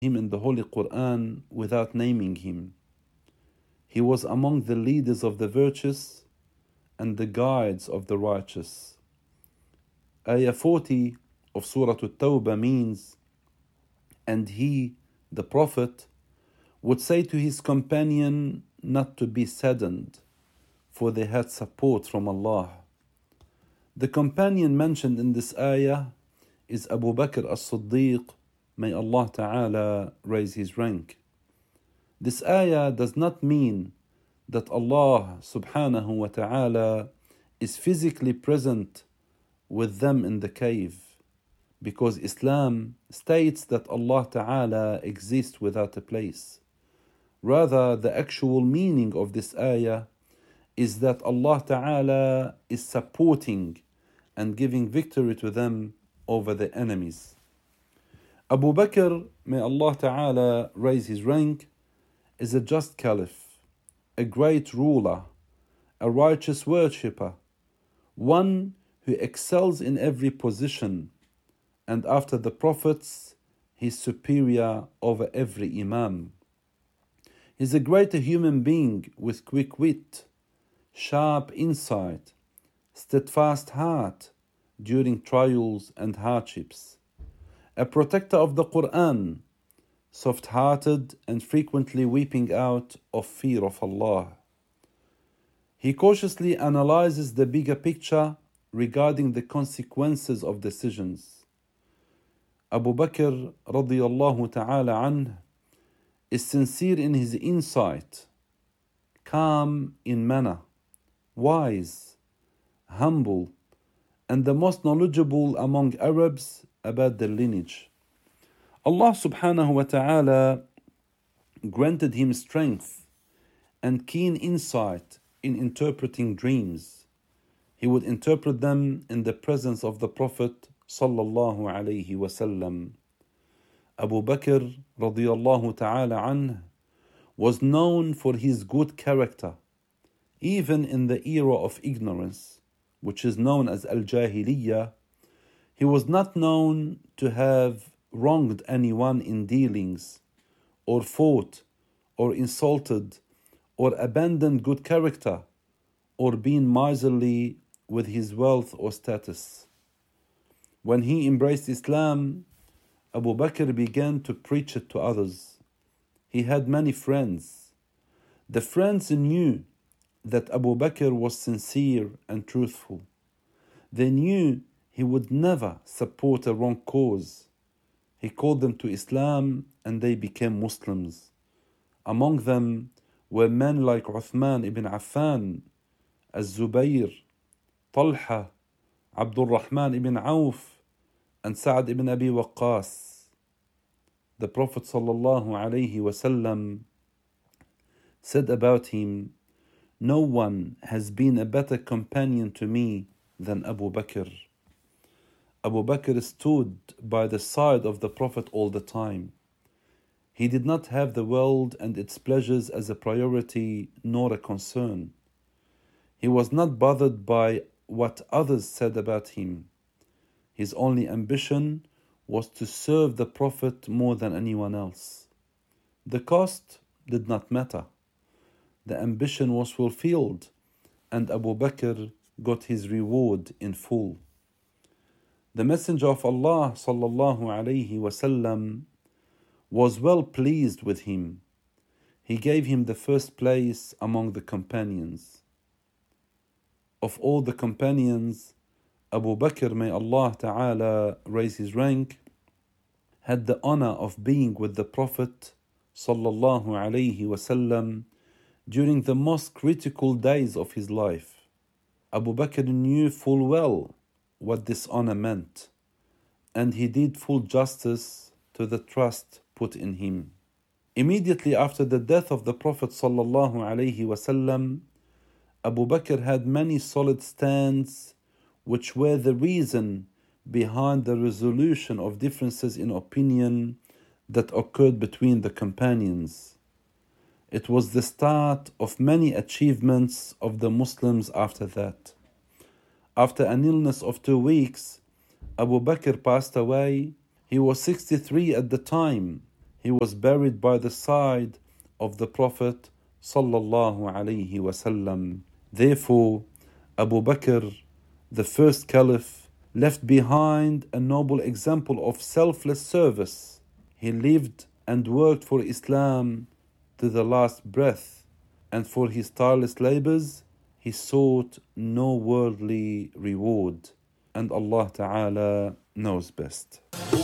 him in the Holy Quran without naming him. He was among the leaders of the virtuous and the guides of the righteous. Ayah 40 of Surah At-Tawbah means, and he, the Prophet, would say to his companion not to be saddened, for they had support from Allah. The companion mentioned in this ayah is Abu Bakr as-Siddiq, may Allah Ta'ala raise his rank. This ayah does not mean that Allah Subhanahu wa Ta'ala is physically present with them in the cave, because Islam states that Allah Ta'ala exists without a place. Rather, the actual meaning of this ayah is that Allah Ta'ala is supporting and giving victory to them over the enemies. Abu Bakr, may Allah Ta'ala raise his rank, is a just caliph, a great ruler, a righteous worshipper, one who excels in every position, and after the prophets, he's superior over every imam. He's a greater human being with quick wit, sharp insight, steadfast heart during trials and hardships, a protector of the Quran, soft-hearted and frequently weeping out of fear of Allah. He cautiously analyzes the bigger picture regarding the consequences of decisions. Abu Bakr radiyallahu ta'ala anh is sincere in his insight, calm in manner, wise, humble, and the most knowledgeable among Arabs about their lineage. Allah subhanahu wa ta'ala granted him strength and keen insight in interpreting dreams. He would interpret them in the presence of the Prophet sallallahu alayhi wasallam. Abu Bakr radiyallahu ta'ala anh was known for his good character, even in the era of ignorance, which is known as Al-Jahiliyyah. He was not known to have wronged anyone in dealings, or fought, or insulted, or abandoned good character, or been miserly with his wealth or status. When he embraced Islam, Abu Bakr began to preach it to others. He had many friends. The friends knew that Abu Bakr was sincere and truthful. They knew he would never support a wrong cause. He called them to Islam and they became Muslims. Among them were men like Uthman ibn Affan, Az-Zubayr, Talha, Abdul Rahman ibn Auf, and Sa'ad ibn Abi Waqqas. The Prophet sallallahu alayhi wasallam said about him, "No one has been a better companion to me than Abu Bakr." Abu Bakr stood by the side of the Prophet all the time. He did not have the world and its pleasures as a priority nor a concern. He was not bothered by what others said about him. His only ambition was to serve the Prophet more than anyone else. The cost did not matter. The ambition was fulfilled, and Abu Bakr got his reward in full. The Messenger of Allah sallallahu alayhi wasallam was well pleased with him. He gave him the first place among the companions. Of all the companions, Abu Bakr, may Allah Ta'ala raise his rank, had the honor of being with the Prophet sallallahu alayhi wasallam during the most critical days of his life. Abu Bakr knew full well what this honor meant, and he did full justice to the trust put in him. Immediately after the death of the Prophet sallallahu alayhi wasallam, Abu Bakr had many solid stands which were the reason behind the resolution of differences in opinion that occurred between the companions. It was the start of many achievements of the Muslims after that. After an illness of 2 weeks, Abu Bakr passed away. He was 63 at the time. He was buried by the side of the Prophet sallallahu alaihi wasallam. Therefore, Abu Bakr, the first caliph, left behind a noble example of selfless service. He lived and worked for Islam to the last breath, and for his tireless labors, he sought no worldly reward. And Allah Ta'ala knows best.